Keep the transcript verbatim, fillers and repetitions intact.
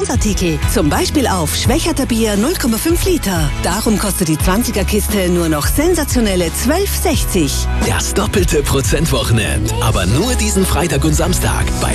Aktionsartikel. Zum Beispiel auf Schwächerter Bier null Komma fünf Liter. Darum kostet die zwanziger-Kiste nur noch sensationelle zwölf sechzig. Das doppelte Prozentwochenende. Aber nur diesen Freitag und Samstag bei